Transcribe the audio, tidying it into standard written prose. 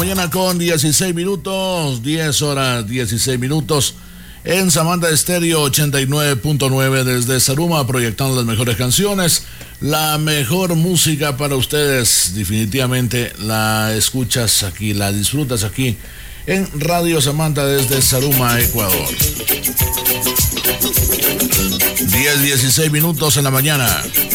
Mañana con 16 minutos, 10 horas 16 minutos. En Samantha Estéreo 89.9 desde Zaruma, proyectando las mejores canciones, la mejor música para ustedes. Definitivamente la escuchas aquí, la disfrutas aquí en Radio Samantha desde Zaruma, Ecuador. 10:16 minutos en la mañana.